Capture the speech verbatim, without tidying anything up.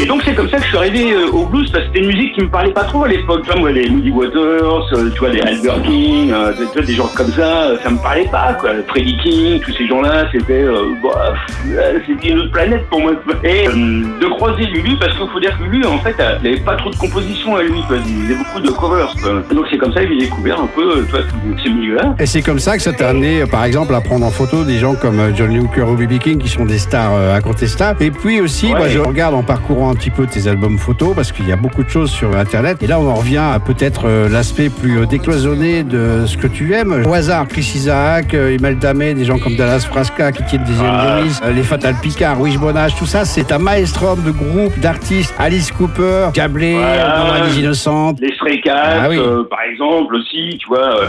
Et donc c'est comme ça que je suis arrivé euh, au blues, parce que c'était une musique qui me parlait pas trop à l'époque. Tu vois, moi, les Muddy Waters, euh, tu vois, les Albert King, euh, tu vois, des gens comme ça, euh, ça me parlait pas, quoi. Freddie King, tous ces gens-là, c'était, euh, bah, pff, c'était une autre planète pour moi. Et euh, de croiser Lulu, parce qu'il faut dire que Lulu, en fait, il avait pas trop de composition à lui, quoi. Il faisait beaucoup de covers, quoi. Donc c'est comme ça que j'ai découvert un peu, tu vois, tous ces milieux-là. Et c'est comme ça que ça t'a amené, par exemple, à prendre en photo des gens comme Johnny Hooker ou B B King, qui sont des stars euh, incontestables. Et puis aussi, Ouais. moi, je regarde en parcourant un petit peu tes albums photos, parce qu'il y a beaucoup de choses sur Internet. Et là, on en revient à peut-être euh, l'aspect plus euh, décloisonné de ce que tu aimes. Au hasard, Chris Isaac, euh, Imelda May, des gens comme Dallas Frasca, qui tiennent des Ah. Lewis, euh, les Fatal Picard, Wish Bonnage, tout ça, c'est un maelstrom de groupes, d'artistes. Alice Cooper, Gablé, Voilà. Maman des Innocentes. Les Stray Cats, Ah oui. euh, par exemple, aussi, tu vois. euh,